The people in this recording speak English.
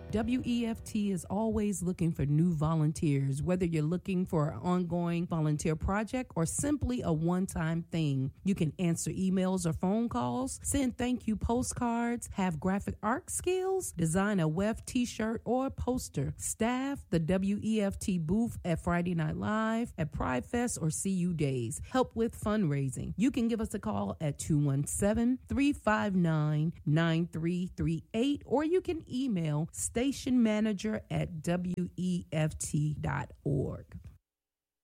WEFT is always looking for new volunteers, whether you're looking for an ongoing volunteer project or simply a one-time thing. You can answer emails or phone calls, send thank you postcards, have graphic art skills, design a WEF t-shirt or poster, staff the WEFT booth at Friday Night Live, at Pride Fest or CU Days, help with fundraising. You can give us a call at 217-359-9338, or you can email stationmanager@weft.org.